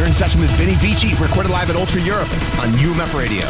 You're in session with Vinny Vici, recorded live at Ultra Europe on UMF Radio.